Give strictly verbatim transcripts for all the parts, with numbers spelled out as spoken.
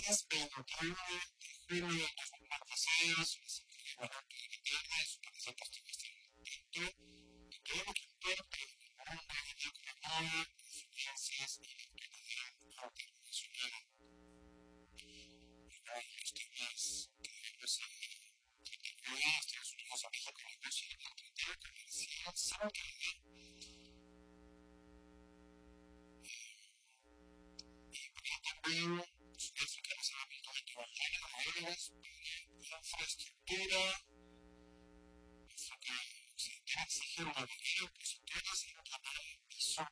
martes veintiuno de julio de dos mil veintiséis, una semana que llega, es una receta optimista y todo lo que importa en el mundo de la economía, las finanzas y la actualidad internacional. Uno de los temas que debemos incluir a Estados Unidos, a México, negocio y la frontera comercial sin duda. También Sudáfrica se ha visto de dólares para infraestructura. África Occidental exige una mayoría opositora sin tomar piso.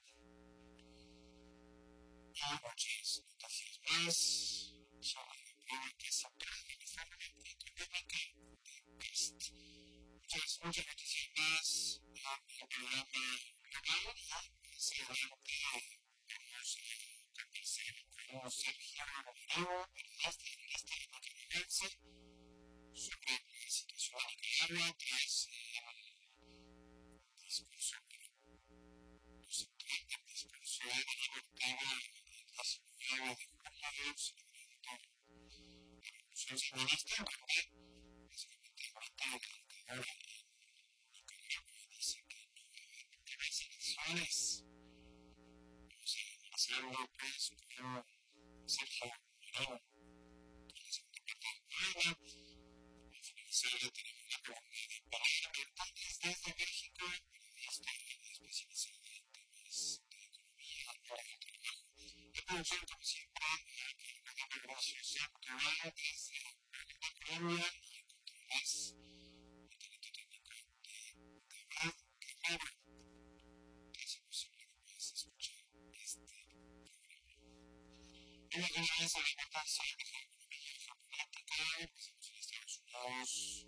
Y muchas noticias más sobre la prueba que se trata de la forma económica de PEST. Muchas, muchas noticias más en el programa global y hacia adelante vamos a conversar con Sergio Romero, periodista y analista nicaragüense, sobre la situación de Nicaragua tras el discurso, no sé qué, el discurso de Daniel Ortega el diecinueve de julio, celebrando la revolución sandinista, en donde básicamente invita a la dictadura en Nicaragua y dice que no va a haber elecciones. Haciendo pues con Sergio Romero, que es el segunda parte del programa. Al finalizar tenemos la columna de Palabra Mentales desde México, periodista especializada en temas de economía y de trabajo. La producción, como siempre, a cargo de Horacio Sandoval desde Bogotá, Colombia, y encontrarás el talento técnico de David Guerrero, que hace posible que puedas escuchar este programa. En la conferencia de la importancia de la economía geopolítica, empezamos en Estados Unidos,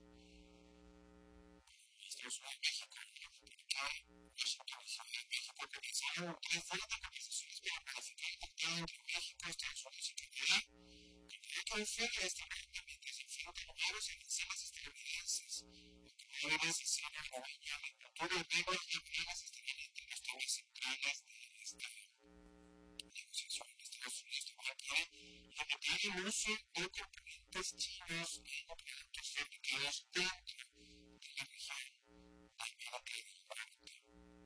Estados Unidos, México, República, Washington y Ciudad de México comenzaron tres días de conversaciones para planificar el tratado entre México, Estados Unidos y Canadá. Canadá que ofrece este planteamiento es el frente de nuevos aranceles estadounidenses, aunque no se cierra la línea de cultura negra y apenas estarían entre los temas centrales de esta negociación. Estados Unidos también quiere limitar el uso de componentes chinos en productos fabricados dentro de la región América del Norte.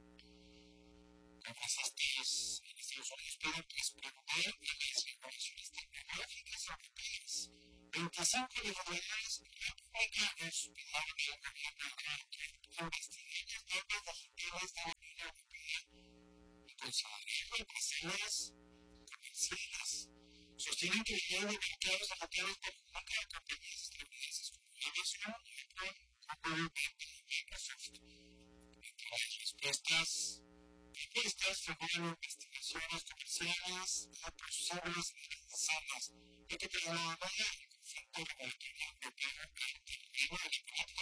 Congresistas en Estados Unidos piden responder a las regulaciones tecnológicas europeas. veinticinco legisladores republicanos pidieron al gobierno que investigue las normas digitales de la Unión Europea y considerar represalias comerciales. Sostienen que la ley de mercados digitales perjudica a compañías estadounidenses como Amazon, Apple, Google, Apple y Microsoft. Entre las respuestas propuestas figuran investigaciones comerciales y posibles aranceles, lo que trasladaría el conflicto regulatorio europeo ante el reino de la política